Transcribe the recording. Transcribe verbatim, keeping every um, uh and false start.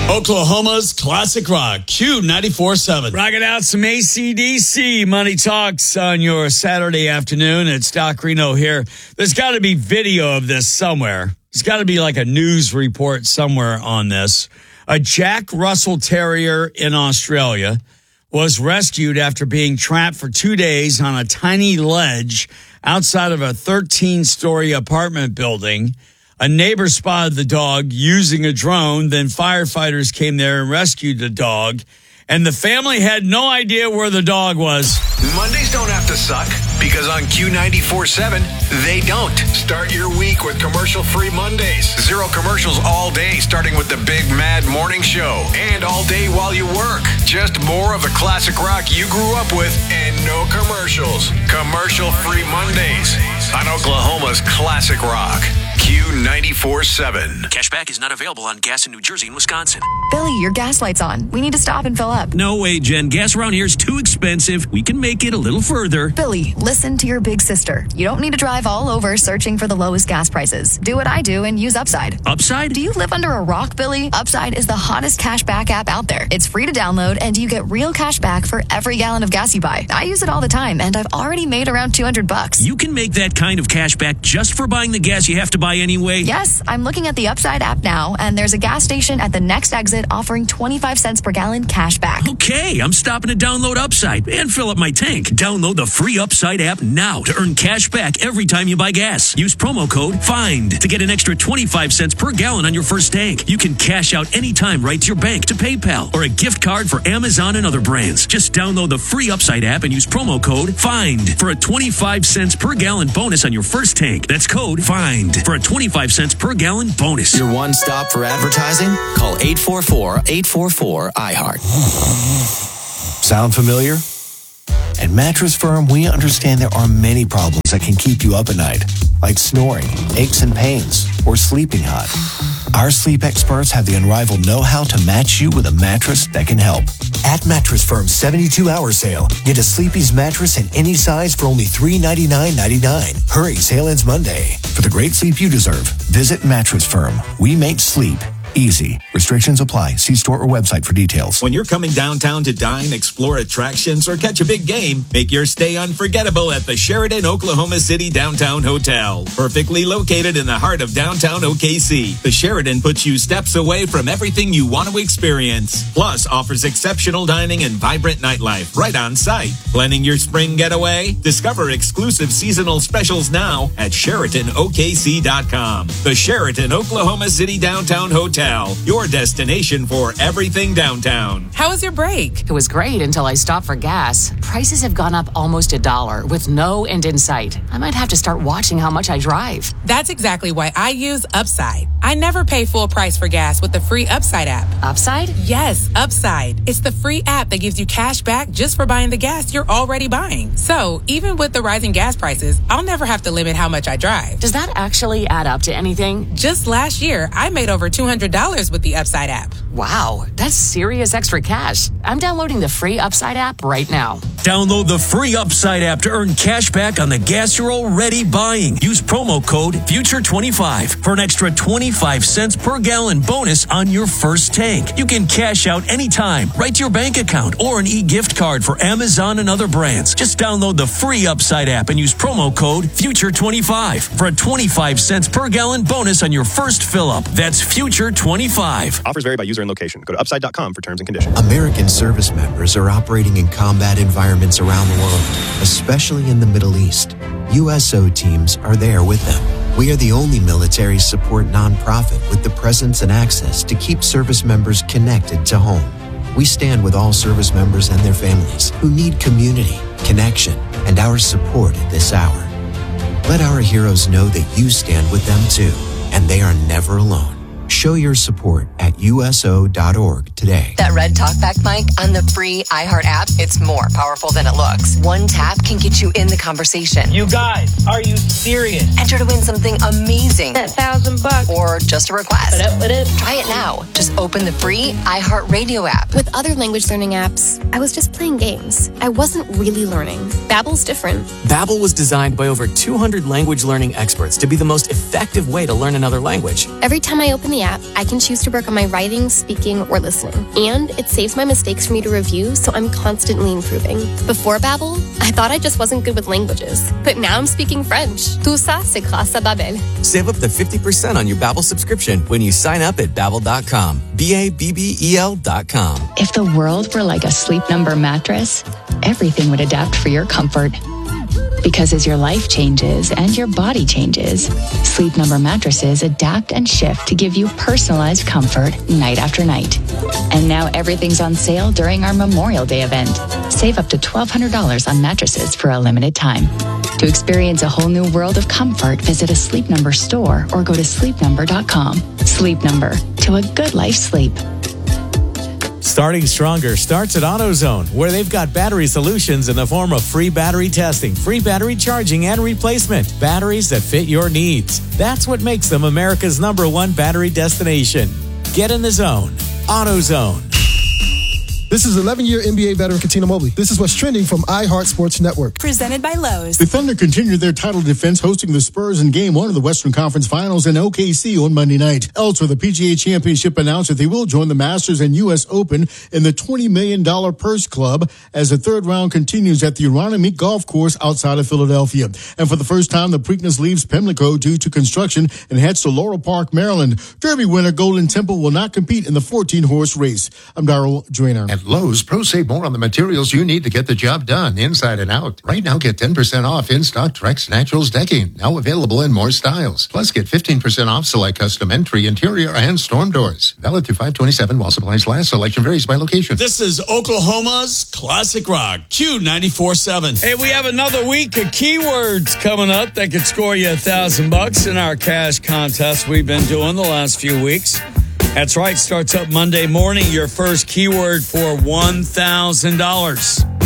Oklahoma's classic rock, Q ninety-four point seven. Rocking out some A C D C Money Talks on your Saturday afternoon. It's Doc Reno here. There's got to be video of this somewhere. There's got to be like a news report somewhere on this. A Jack Russell Terrier in Australia was rescued after being trapped for two days on a tiny ledge outside of a thirteen-story apartment building. A neighbor spotted the dog using a drone. Then firefighters came there and rescued the dog. And the family had no idea where the dog was. Mondays don't have to suck, because on Q ninety-four point seven, they don't. Start your week with commercial-free Mondays. Zero commercials all day, starting with the Big Mad Morning Show. And all day while you work. Just more of the classic rock you grew up with and no commercials. Commercial-free Mondays on Oklahoma's classic rock. Q ninety-four point seven. Cashback is not available on gas in New Jersey and Wisconsin. Billy, your gas light's on. We need to stop and fill up. No way, Jen. Gas around here is too expensive. We can make it a little further. Billy, listen to your big sister. You don't need to drive all over searching for the lowest gas prices. Do what I do and use Upside. Upside? Do you live under a rock, Billy? Upside is the hottest cashback app out there. It's free to download, and you get real cash back for every gallon of gas you buy. I use it all the time, and I've already made around two hundred bucks. You can make that kind of cash back just for buying the gas you have to buy anyway? Yes, I'm looking at the Upside app now, and there's a gas station at the next exit offering twenty-five cents per gallon cash back. Okay, I'm stopping to download Upside and fill up my tank. Download the free Upside app now to earn cash back every time you buy gas. Use promo code FIND to get an extra twenty-five cents per gallon on your first tank. You can cash out anytime right to your bank, to PayPal, or a gift card for Amazon and other brands. Just download the free Upside app and use promo code FIND for a twenty-five cents per gallon bonus on your first tank. That's code FIND for a twenty-five cents per gallon bonus. Your one stop for advertising? Call eight four four, eight four four, I heart. Sound familiar? At Mattress Firm, we understand there are many problems that can keep you up at night, like snoring, aches and pains, or sleeping hot. Our sleep experts have the unrivaled know-how to match you with a mattress that can help. At Mattress Firm's seventy-two hour sale, get a Sleepy's mattress in any size for only three hundred ninety-nine dollars and ninety-nine cents. Hurry, sale ends Monday. For the great sleep you deserve, visit Mattress Firm. We make sleep easy. Restrictions apply. See store or website for details. When you're coming downtown to dine, explore attractions, or catch a big game, make your stay unforgettable at the Sheraton Oklahoma City Downtown Hotel. Perfectly located in the heart of downtown O K C, the Sheraton puts you steps away from everything you want to experience. Plus, offers exceptional dining and vibrant nightlife right on site. Planning your spring getaway? Discover exclusive seasonal specials now at Sheraton O K C dot com. The Sheraton Oklahoma City Downtown Hotel. Your destination for everything downtown. How was your break? It was great until I stopped for gas. Prices have gone up almost a dollar with no end in sight. I might have to start watching how much I drive. That's exactly why I use Upside. I never pay full price for gas with the free Upside app. Upside? Yes, Upside. It's the free app that gives you cash back just for buying the gas you're already buying. So, even with the rising gas prices, I'll never have to limit how much I drive. Does that actually add up to anything? Just last year, I made over two hundred dollars with the Upside app. Wow, that's serious extra cash. I'm downloading the free Upside app right now. Download the free Upside app to earn cash back on the gas you're already buying. Use promo code future twenty-five for an extra twenty-five cents per gallon bonus on your first tank. You can cash out anytime, right to your bank account, or an e-gift card for Amazon and other brands. Just download the free Upside app and use promo code future twenty-five for a twenty-five cents per gallon bonus on your first fill-up. That's future twenty-five. Offers vary by user and location. Go to upside dot com for terms and conditions. American service members are operating in combat environments around the world, especially in the Middle East. U S O teams are there with them. We are the only military support nonprofit with the presence and access to keep service members connected to home. We stand with all service members and their families who need community, connection, and our support at this hour. Let our heroes know that you stand with them too, and they are never alone. Show your support at U S O dot org today. That red talkback mic on the free iHeart app, it's more powerful than it looks. One tap can get you in the conversation. You guys, are you serious? Enter to win something amazing. That thousand bucks. Or just a request. What up, what up? Try it now. Just open the free iHeart Radio app. With other language learning apps, I was just playing games. I wasn't really learning. Babbel's different. Babbel was designed by over two hundred language learning experts to be the most effective way to learn another language. Every time I open the the app, I can choose to work on my writing, speaking, or listening. And it saves my mistakes for me to review, so I'm constantly improving. Before Babbel, I thought I just wasn't good with languages. But now I'm speaking French. Tout ça, c'est grâce à Babbel. Save up to fifty percent on your Babbel subscription when you sign up at Babbel dot com. B A B B E L dot com. If the world were like a Sleep Number mattress, everything would adapt for your comfort. Because as your life changes and your body changes, Sleep Number mattresses adapt and shift to give you personalized comfort night after night. And now everything's on sale during our Memorial Day event. Save up to twelve hundred dollars on mattresses for a limited time. To experience a whole new world of comfort, visit a Sleep Number store or go to sleep number dot com. Sleep Number, to a good life sleep. Starting Stronger starts at AutoZone, where they've got battery solutions in the form of free battery testing, free battery charging and replacement, batteries that fit your needs. That's what makes them America's number one battery destination. Get in the zone. AutoZone. This is eleven-year N B A veteran Katina Mobley. This is what's trending from iHeart Sports Network. Presented by Lowe's. The Thunder continued their title defense, hosting the Spurs in Game One of the Western Conference Finals in O K C on Monday night. Elsewhere, the P G A Championship announced that they will join the Masters and U S Open in the twenty million dollars purse club as the third round continues at the Aronimink Golf Course outside of Philadelphia. And for the first time, the Preakness leaves Pimlico due to construction and heads to Laurel Park, Maryland. Derby winner Golden Temple will not compete in the fourteen-horse race. I'm Darryl Drainer. At Lowe's, pros save more on the materials you need to get the job done, inside and out. Right now, get ten percent off in-stock Trex Naturals decking, now available in more styles. Plus, get fifteen percent off select custom entry, interior, and storm doors. Valid through five twenty-seven while supplies last. Selection varies by location. This is Oklahoma's Classic Rock, Q ninety-four seven. Hey, we have another week of keywords coming up that could score you a thousand bucks in our cash contest we've been doing the last few weeks. That's right. Starts up Monday morning. Your first keyword for one thousand dollars.